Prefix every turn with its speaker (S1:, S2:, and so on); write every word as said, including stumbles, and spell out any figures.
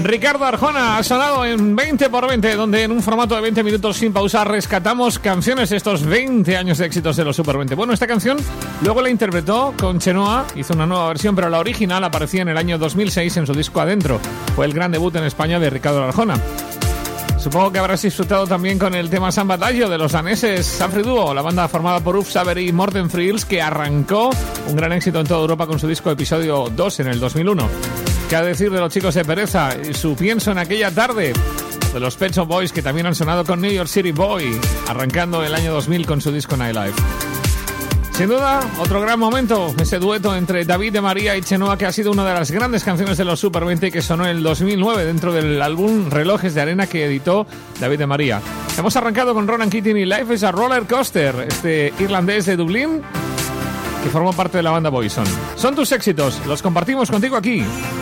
S1: Ricardo Arjona ha sonado en veinte por veinte, donde en un formato de veinte minutos sin pausa rescatamos canciones de estos veinte años de éxitos de los Super veinte. Bueno, esta canción luego la interpretó con Chenoa, hizo una nueva versión, pero la original aparecía en el año dos mil seis en su disco Adentro. Fue el gran debut en España de Ricardo Arjona. Supongo que habrás disfrutado también con el tema San Batallo de los daneses Sanfri Duo, la banda formada por Uf Savery y Morten Friels, que arrancó un gran éxito en toda Europa con su disco Episodio dos en el dos mil uno. ¿Qué ha de decir de los chicos de Pereza y su Pienso en aquella tarde? De los Pet Shop Boys, que también han sonado con New York City Boy, arrancando el año dos mil con su disco Nightlife. Sin duda, otro gran momento, ese dueto entre David de María y Chenoa, que ha sido una de las grandes canciones de los Super veinte, que sonó en el dos mil nueve dentro del álbum Relojes de Arena que editó David de María. Hemos arrancado con Ronan Keating y Life is a Roller Coaster, este irlandés de Dublín que formó parte de la banda Boyzone. Son tus éxitos, los compartimos contigo aquí